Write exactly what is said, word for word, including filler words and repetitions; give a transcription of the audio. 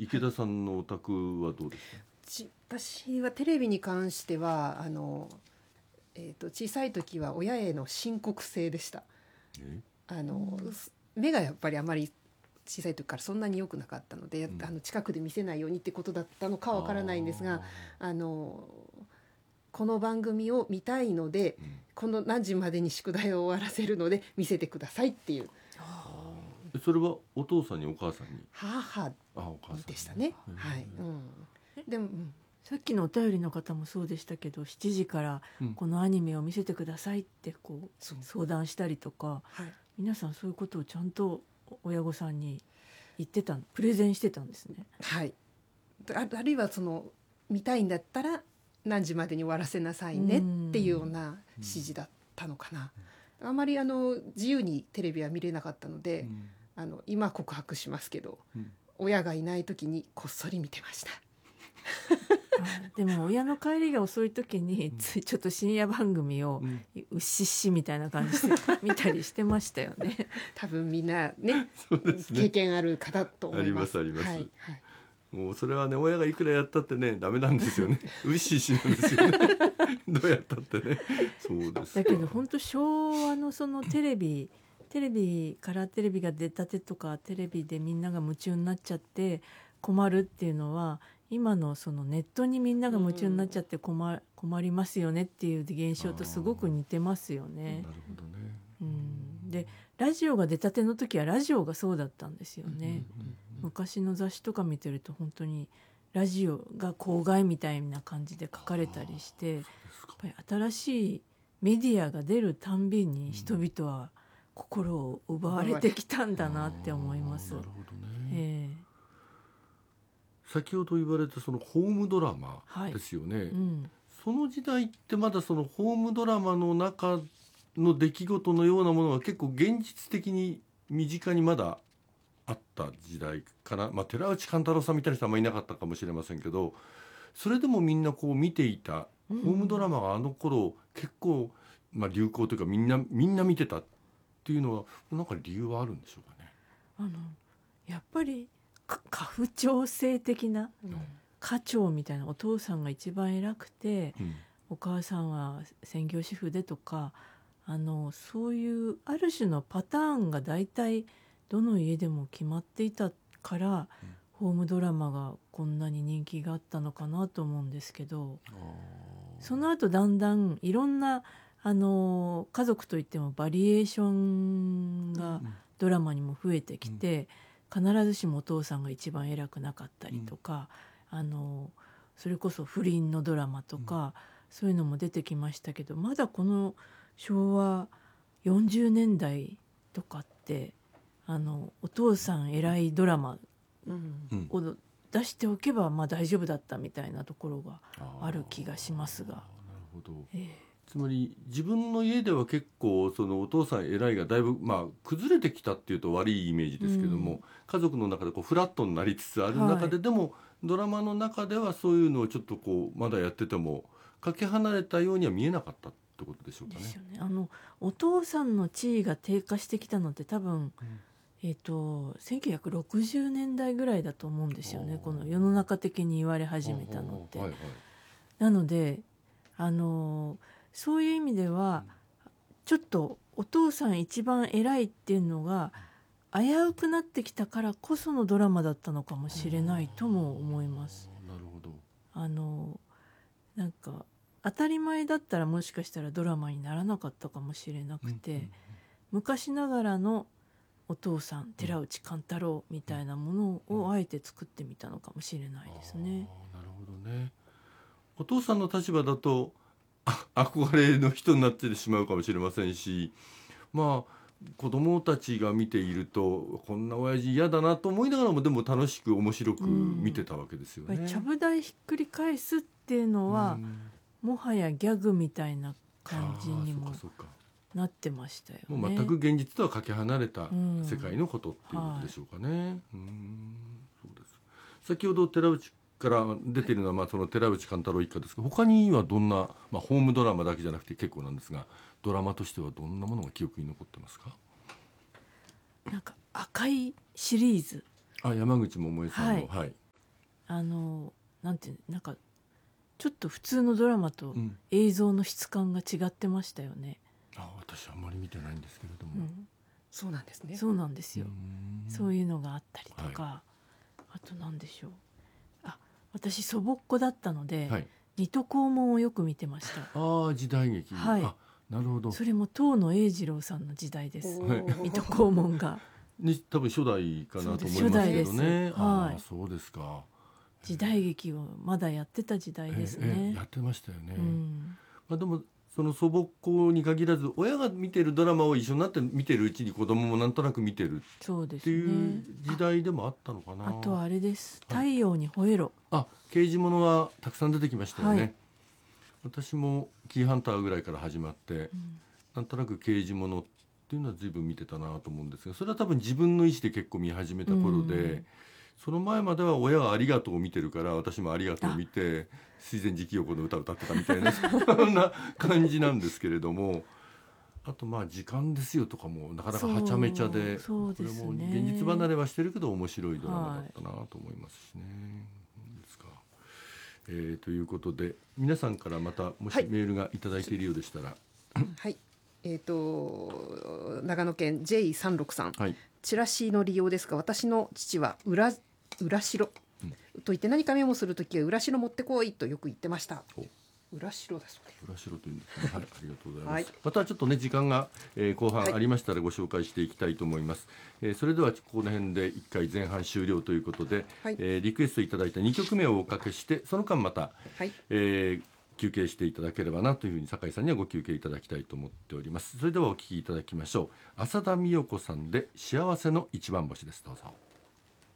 池田さんのお宅はどうですか？ ち私はテレビに関してはあの、えー、と小さい時は親への申告制でした。 えあの目がやっぱりあまり小さい時からそんなに良くなかったので、 うん、 あの近くで見せないようにってことだったのかわからないんですが、あのこの番組を見たいので、 うん、 この何時までに宿題を終わらせるので見せてくださいっていう。 それはお父さんにお母さんに？ 母あ、お母さんでしたね。はい、うん、でも、うん、 さっきのお便りの方もそうでしたけど、しちじからこのアニメを見せてくださいってこう相談したりとか、 はい、 皆さんそういうことをちゃんと親御さんに言ってた、プレゼンしてたんですね。 はい、あ, あるいはその見たいんだったら何時までに終わらせなさいねっていうような指示だったのかな。あまりあの自由にテレビは見れなかったので、うん、あの今告白しますけど、うん、親がいない時にこっそり見てましたでも親の帰りが遅い時についちょっと深夜番組をうっしっしみたいな感じで見たりしてましたよね多分みんな ね, そうですね、 経験ある方と思います。 ありますあります、 はいはい、 もうそれはね、親がいくらやったってねダメなんですよねうっしっしなんですよねどうやったってね。そうです。 だけど本当昭和のそのテレビテレビカラーテレビが出たてとか、テレビでみんなが夢中になっちゃって困るっていうのは、今のそのネットにみんなが夢中になっちゃって困、困りますよねっていう現象とすごく似てますよね。 なるほどね。 うん、でラジオが出たての時はラジオがそうだったんですよね、うんうんうん、昔の雑誌とか見てると本当にラジオが公害みたいな感じで書かれたりして、やっぱり新しいメディアが出るたんびに人々は心を奪われてきたんだなって思います。 なるほどね、 えー、先ほど言われたそのホームドラマですよね、はい、うん、その時代ってまだそのホームドラマの中の出来事のようなものが結構現実的に身近にまだあった時代かな、まあ、寺内貫太郎さんみたいな人はあんまりいなかったかもしれませんけど、それでもみんなこう見ていたホームドラマがあの頃結構、まあ、流行というかみんなみんな見てたっていうのはなんか理由はあるんでしょうかね。 あのやっぱり家父長制的な、うん、家長みたいな、お父さんが一番偉くて、うん、お母さんは専業主婦でとか、あのそういうある種のパターンが大体どの家でも決まっていたから、うん、ホームドラマがこんなに人気があったのかなと思うんですけど、その後だんだんいろんなあの家族といってもバリエーションがドラマにも増えてきて、うん、必ずしもお父さんが一番偉くなかったりとか、うん、あのそれこそ不倫のドラマとか、うん、そういうのも出てきましたけど、まだこの昭和よんじゅうねんだいとかってあのお父さん偉いドラマを出しておけばまあ大丈夫だったみたいなところがある気がしますが。 なるほど、 えーつまり自分の家では結構そのお父さん偉いがだいぶまあ崩れてきたっていうと悪いイメージですけども、うん、家族の中でこうフラットになりつつある中で、はい、でもドラマの中ではそういうのをちょっとこうまだやっててもかけ離れたようには見えなかったってことでしょうかね。 ですよね。あのお父さんの地位が低下してきたのって多分、うん、えーと、せんきゅうひゃくろくじゅうねんだいぐらいだと思うんですよね、この世の中的に言われ始めたのって、はいはい、なのであのそういう意味ではちょっとお父さん一番偉いっていうのが危うくなってきたからこそのドラマだったのかもしれないとも思います。 なるほど。 あのなんか当たり前だったらもしかしたらドラマにならなかったかもしれなくて、うんうんうん、昔ながらのお父さん寺内貫太郎みたいなものをあえて作ってみたのかもしれないですね。 あ、なるほどね。お父さんの立場だと憧れの人になってしまうかもしれませんし、まあ子供たちが見ているとこんな親父嫌だなと思いながらもでも楽しく面白く見てたわけですよね。 ちゃぶ台ひっくり返すっていうのは、うん、もはやギャグみたいな感じにもなってましたよね。 もう全く現実とはかけ離れた世界のことっていうことでしょうかね。うん、はい、うん、そうです。先ほど寺内から出ているのは、まあ、その寺内貫太郎一家ですが、他にはどんな、まあ、ホームドラマだけじゃなくて結構なんですが、ドラマとしてはどんなものが記憶に残ってますか？ なんか赤いシリーズ、 あ、山口百恵さんの、 はいはい、 あのなんていうなんかちょっと普通のドラマと映像の質感が違ってましたよね、 うん、あ私あんまり見てないんですけれども、うん、 そうなんですね。 そうなんですよ。そういうのがあったりとか、はい、あと何でしょう、あ私祖母っ子だったので、はい、水戸黄門をよく見てました。 ああ時代劇、 はい、 あなるほど。 それも遠野栄二郎さんの時代です、水戸黄門がに多分初代かなと思いますけどね。はい、あそうですか。 時代劇をまだやってた時代ですね。 ええやってましたよね、うんまあ、でもその祖母っ子に限らず親が見てるドラマを一緒になって見てるうちに子供もなんとなく見てるっていう時代でもあったのかな。 あ, あとはあれです、太陽に吠えろ、 はい、あ刑事物はたくさん出てきましたよね、はい、私もキーハンターぐらいから始まって、うん、なんとなく刑事物っていうのは随分見てたなと思うんですが、それは多分自分の意思で結構見始めた頃で、うんその前までは親がありがとうを見てるから私もありがとうを見て水前寺清子の歌を歌ってたみたいなそんな感じなんですけれども、あとまあ時間ですよとかもなかなかはちゃめちゃで、 そうですね、 これも現実離れはしてるけど面白いドラマだったなと思いますしね、はいですか、えー、ということで皆さんからまたもしメールがいただいているようでしたら、 はい、はいえー、と長野県 ジェイさんろくさん、はい、チラシの利用ですが私の父は裏裏白、うん、と言って何かメモするときは裏白持ってこいとよく言ってました。裏白だそうです。 裏白というんですね、はい、ありがとうございます、はい、またちょっとね時間が、えー、後半ありましたらご紹介していきたいと思います、はいえー、それではこの辺でいっかい前半終了ということで、はいえー、リクエストいただいたにきょくめをおかけしてその間また、はいえー休憩していただければなというふうに酒井さんにはご休憩いただきたいと思っております。それではお聞きいただきましょう。浅田美代子さんで幸せの一番星です。どうぞ。